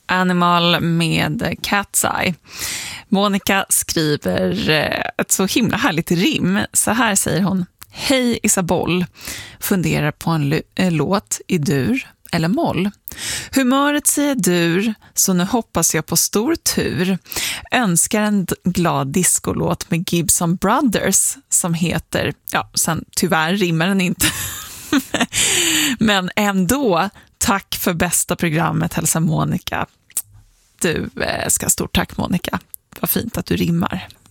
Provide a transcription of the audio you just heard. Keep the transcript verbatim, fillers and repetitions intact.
Animal med Cat's Eye. Monica skriver ett så himla härligt rim. Så här säger hon: Hej Isabel, funderar på en l- en låt i dur eller moll. Humöret säger dur, så nu hoppas jag på stor tur. Önskar en d- glad discolåt med Gibson Brothers som heter, ja, sen tyvärr rimmar den inte. Men ändå, tack för bästa programmet, hälsa Monica. Du ska stort tack Monica. Vad fint att du rimmar.